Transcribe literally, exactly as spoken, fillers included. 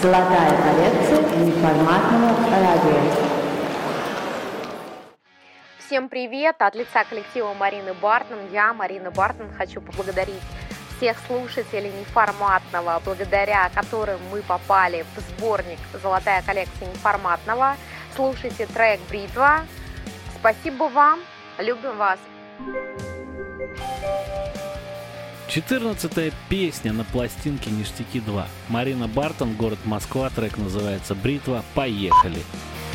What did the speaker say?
Золотая коллекция неформатного радио. Всем привет! От лица коллектива Марины Бартон, я, Марина Бартон, хочу поблагодарить всех слушателей неформатного, благодаря которым мы попали в сборник «Золотая коллекция неформатного». Слушайте трек «Бритва». Спасибо вам, любим вас! четырнадцатая песня на пластинке «Ништяки два». Марина Бартон, город Москва, трек называется «Бритва». Поехали!